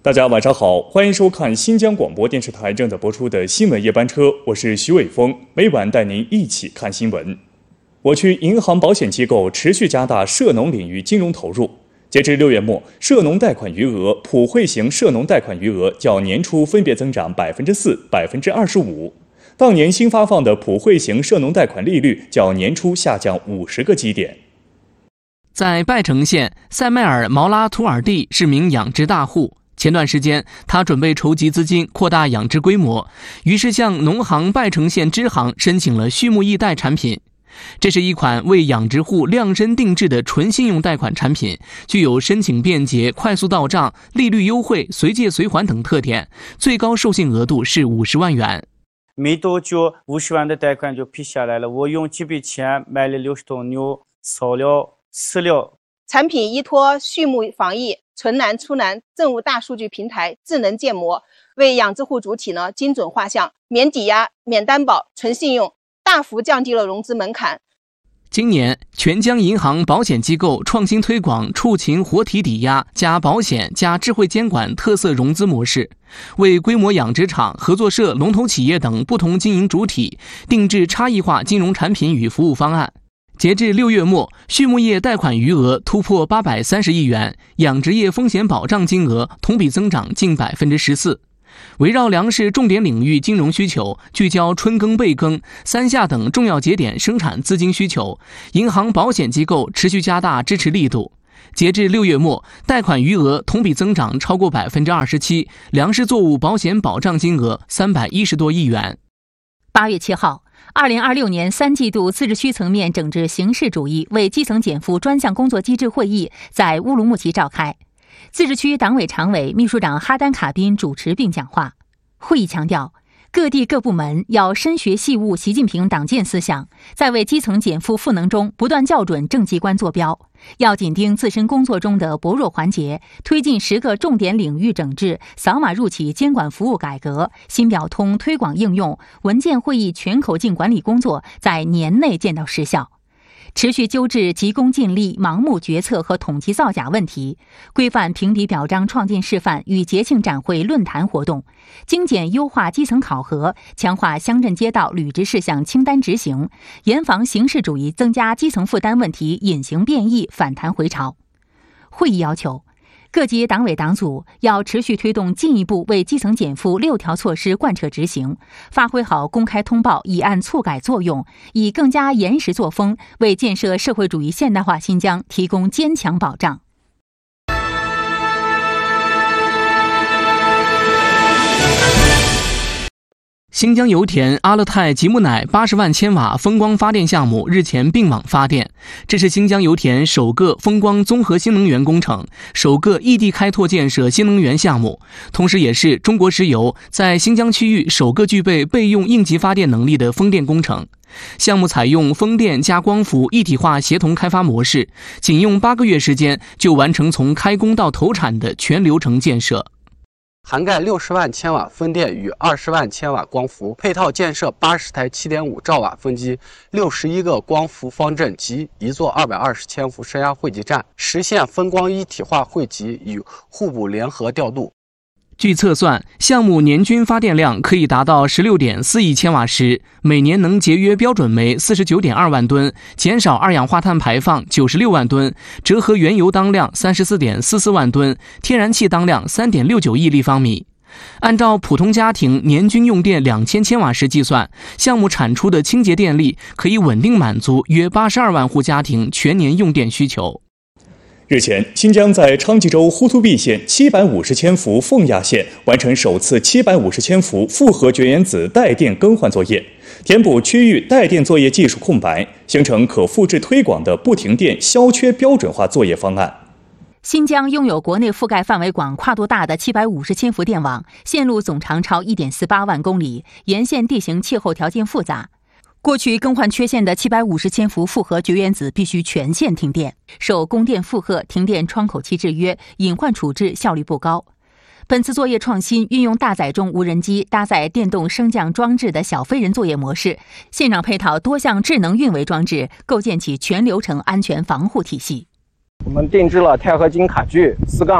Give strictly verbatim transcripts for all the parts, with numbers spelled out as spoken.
大家晚上好，欢迎收看新疆广播电视台正在播出的新闻夜班车，我是徐伟峰，每晚带您一起看新闻。我区银行保险机构持续加大涉农领域金融投入，截至六月末，涉农贷款余额、普惠型涉农贷款余额较年初分别增长百分之四、百分之二十五。当年新发放的普惠型涉农贷款利率较年初下降五十个基点。 在拜城县，塞麦尔毛拉图尔蒂是名养殖大户。前段时间，他准备筹集资金扩大养殖规模，于是向农行拜城县支行申请了畜牧易贷产品。这是一款为养殖户量身定制的纯信用贷款产品，具有申请便捷、快速到账、利率优惠、随借随还等特点，最高授信额度是五十万元。 没多久，五十万的贷款就批下来了。我用几笔钱买了六十头牛，草料、饲料。 产品依托畜牧防疫、存栏出栏政务大数据平台智能建模，为养殖户主体呢精准画像、免抵押、免担保、纯信用，大幅降低了融资门槛。 今年，全疆银行保险机构创新推广畜禽活体抵押加保险加智慧监管特色融资模式，为规模养殖场、合作社、龙头企业等不同经营主体定制差异化金融产品与服务方案。截至六月末，畜牧业贷款余额突破八百三十亿元，养殖业风险保障金额同比增长近百分之十四。围绕粮食重点领域金融需求，聚焦春耕备耕、三夏等重要节点生产资金需求，银行保险机构持续加大支持力度。截至六月末，贷款余额同比增长超过百分之二十七，粮食作物保险保障金额三百一十多亿元。 八月七号。二零二六年三季度自治区层面整治形式主义为基层减负专项工作机制会议在乌鲁木齐召开，自治区党委常委、秘书长哈丹卡宾主持并讲话。会议强调，各地各部门要深学细悟习近平党建思想，在为基层减负赋能中不断校准政绩观坐标，要紧盯自身工作中的薄弱环节，推进十个重点领域整治、扫码入企监管服务改革、新表通推广应用、文件会议全口径管理工作在年内见到实效。持续纠治急功近利、盲目决策和统计造假问题，规范评比表彰创建示范与节庆展会论坛活动，精简优化基层考核，强化乡镇街道履职事项清单执行，严防形式主义增加基层负担问题隐形变异反弹回潮。会议要求各级党委党组要持续推动进一步为基层减负六条措施贯彻执行，发挥好公开通报、以案促改作用，以更加严实作风为建设社会主义现代化新疆提供坚强保障。 新疆油田阿勒泰吉木乃八十万千瓦风光发电项目日前并网发电，这是新疆油田首个风光综合新能源工程，首个异地开拓建设新能源项目，同时也是中国石油在新疆区域首个具备备用应急发电能力的风电工程。项目采用风电加光伏一体化协同开发模式，仅用八个月时间就完成从开工到投产的全流程建设。 涵盖六十万千瓦风电与二十万千瓦光伏，配套建设八十台 七点五兆瓦风机、六十一个光伏方阵及一座二百二十千伏升压汇集站，实现风光一体化汇集与互补联合调度。 据测算，项目年均发电量可以达到 十六点四亿千瓦时，每年能节约标准煤 四十九点二万吨，减少二氧化碳排放九十六万吨，折合原油当量 三十四点四四万吨，天然气当量 三点六九亿立方米。按照普通家庭年均用电两千千瓦时计算，项目产出的清洁电力可以稳定满足约八十二万户家庭全年用电需求。 日前，新疆在昌吉州呼图壁县七百五十千伏凤亚线完成首次七百五十千伏复合绝缘子带电更换作业，填补区域带电作业技术空白，形成可复制推广的不停电消缺标准化作业方案。 新疆拥有国内覆盖范围广、跨度大的七百五十千伏电网，线路总长超 一点四八万公里，沿线地形气候条件复杂。过去更换缺陷的七百五十千伏复合绝缘子必须全线停电，受供电负荷、停电窗口期制约，隐患处置效率不高。本次作业创新运用大载重无人机搭载电动升降装置的小飞人作业模式，现场配套多项智能运维装置，构建起全流程安全防护体系。 我们定制了钛合金卡具四杠，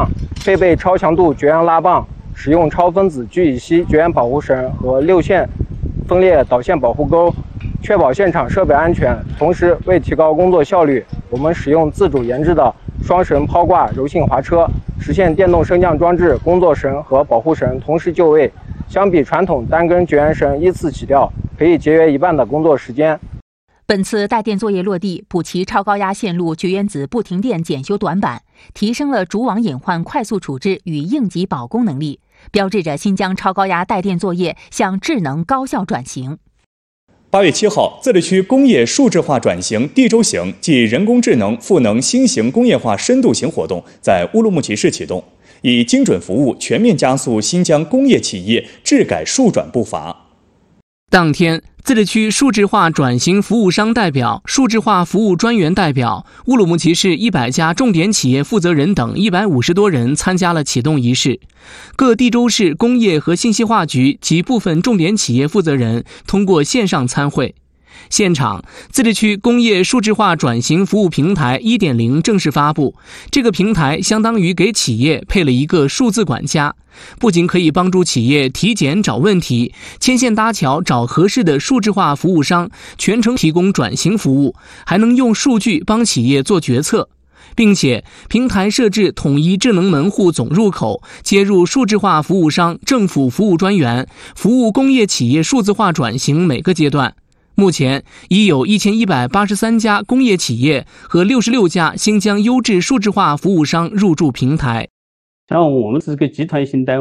配备超强度绝缘拉棒，使用超分子聚乙烯绝缘保护绳和六线分裂导线保护钩，确保现场设备安全。同时，为提高工作效率，我们使用自主研制的双绳抛挂柔性滑车，实现电动升降装置、工作绳和保护绳同时就位。相比传统单根绝缘绳依次起吊，可以节约一半的工作时间。 本次带电作业落地，补齐超高压线路绝缘子不停电检修短板，提升了主网隐患快速处置与应急保供能力，标志着新疆超高压带电作业向智能高效转型。 八月七号，自治区工业数字化转型地州行暨人工智能赋能新型工业化深度行活动在乌鲁木齐市启动，以精准服务全面加速新疆工业企业智改数转步伐。 当天，自治区数字化转型服务商代表、数字化服务专员代表、乌鲁木齐市一百家重点企业负责人等一百五十多人参加了启动仪式。各地州市工业和信息化局及部分重点企业负责人通过线上参会。现场，自治区工业数字化转型服务平台 一点零 正式发布。这个平台相当于给企业配了一个数字管家，不仅可以帮助企业体检找问题、牵线搭桥找合适的数字化服务商，全程提供转型服务，还能用数据帮企业做决策。并且平台设置统一智能门户总入口，接入数字化服务商、政府服务专员，服务工业企业数字化转型每个阶段。目前已有一千一百八十三家工业企业和六十六家新疆优质数字化服务商入驻平台。 像我们是个集团型单位。